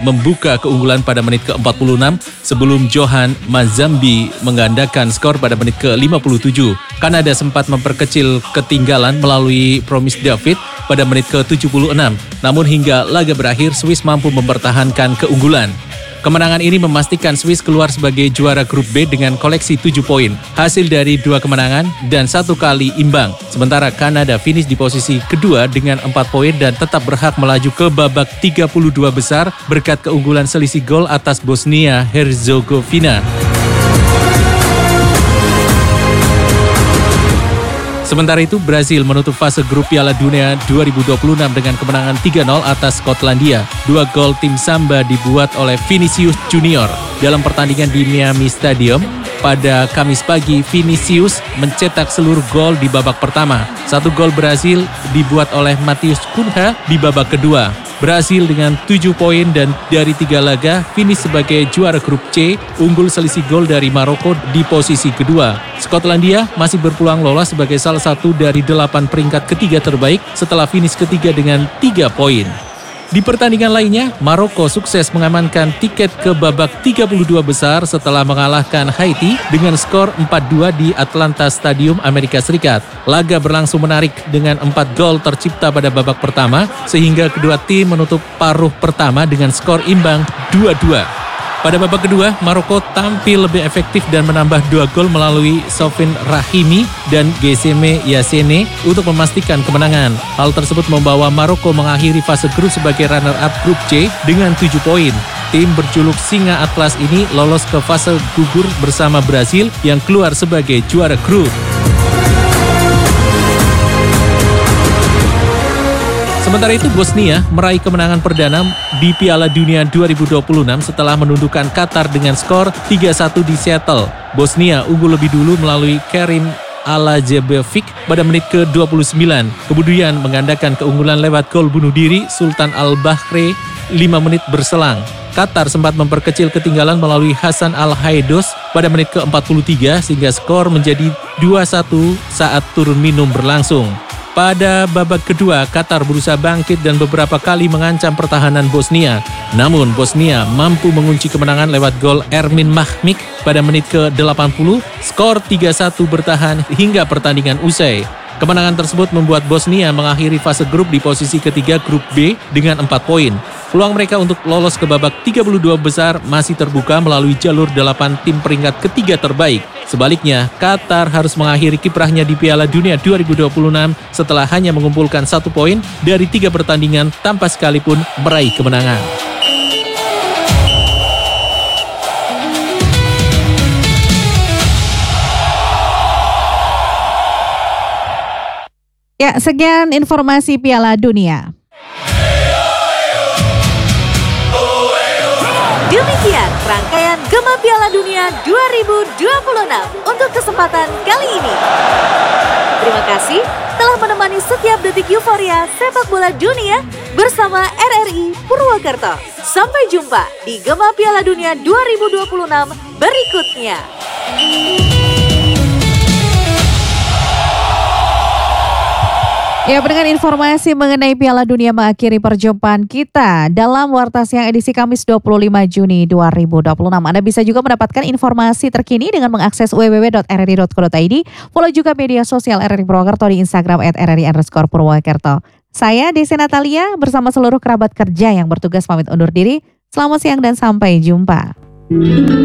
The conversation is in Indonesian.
membuka keunggulan pada menit ke-46 sebelum Johan Mazambi menggandakan skor pada menit ke-57. Kanada sempat memperkecil ketinggalan melalui Promise David pada menit ke-76. Namun hingga laga berakhir, Swiss mampu mempertahankan keunggulan. Kemenangan ini memastikan Swiss keluar sebagai juara grup B dengan koleksi 7 poin. Hasil dari 2 kemenangan dan 1 kali imbang. Sementara Kanada finish di posisi kedua dengan 4 poin dan tetap berhak melaju ke babak 32 besar berkat keunggulan selisih gol atas Bosnia-Herzegovina. Sementara itu, Brazil menutup fase grup Piala Dunia 2026 dengan kemenangan 3-0 atas Skotlandia. 2 gol tim Samba dibuat oleh Vinicius Junior. Dalam pertandingan di Miami Stadium, pada Kamis pagi, Vinicius mencetak seluruh gol di babak pertama. 1 gol Brazil dibuat oleh Matheus Cunha di babak kedua. Brasil dengan 7 poin dan dari 3 laga finish sebagai juara grup C, unggul selisih gol dari Maroko di posisi kedua. Skotlandia masih berpeluang lolos sebagai salah satu dari 8 peringkat ketiga terbaik setelah finish ketiga dengan 3 poin. Di pertandingan lainnya, Maroko sukses mengamankan tiket ke babak 32 besar setelah mengalahkan Haiti dengan skor 4-2 di Atlanta Stadium, Amerika Serikat. Laga berlangsung menarik dengan 4 gol tercipta pada babak pertama, sehingga kedua tim menutup paruh pertama dengan skor imbang 2-2. Pada babak kedua, Maroko tampil lebih efektif dan menambah 2 gol melalui Sofin Rahimi dan Geseme Yasene untuk memastikan kemenangan. Hal tersebut membawa Maroko mengakhiri fase grup sebagai runner-up grup C dengan 7 poin. Tim berjuluk Singa Atlas ini lolos ke fase gugur bersama Brasil yang keluar sebagai juara grup. Sementara itu, Bosnia meraih kemenangan perdana di Piala Dunia 2026 setelah menundukkan Qatar dengan skor 3-1 di Seattle. Bosnia unggul lebih dulu melalui Kerim Alajebevic pada menit ke-29. Kemudian menggandakan keunggulan lewat gol bunuh diri Sultan Al-Bahre 5 menit berselang. Qatar sempat memperkecil ketinggalan melalui Hasan Al-Haidos pada menit ke-43 sehingga skor menjadi 2-1 saat turun minum berlangsung. Pada babak kedua, Qatar berusaha bangkit dan beberapa kali mengancam pertahanan Bosnia. Namun, Bosnia mampu mengunci kemenangan lewat gol Ermin Mahmik pada menit ke-80, skor 3-1 bertahan hingga pertandingan usai. Kemenangan tersebut membuat Bosnia mengakhiri fase grup di posisi ketiga grup B dengan 4 poin. Peluang mereka untuk lolos ke babak 32 besar masih terbuka melalui jalur 8 tim peringkat ketiga terbaik. Sebaliknya, Qatar harus mengakhiri kiprahnya di Piala Dunia 2026 setelah hanya mengumpulkan 1 poin dari 3 pertandingan tanpa sekalipun meraih kemenangan. Ya, sekian informasi Piala Dunia. Demikian rangkaian Gema Piala Dunia 2026 untuk kesempatan kali ini. Terima kasih telah menemani setiap detik euforia sepak bola dunia bersama RRI Purwokerto. Sampai jumpa di Gema Piala Dunia 2026 berikutnya. Ya, dengan informasi mengenai Piala Dunia mengakhiri perjumpaan kita dalam Warta Siang edisi Kamis 25 Juni 2026. Anda bisa juga mendapatkan informasi terkini dengan mengakses www.rri.co.id. Follow juga media sosial RRI Purwokerto di Instagram @rri_Purwokerto. Saya Desi Natalia bersama seluruh kerabat kerja yang bertugas pamit undur diri. Selamat siang dan sampai jumpa.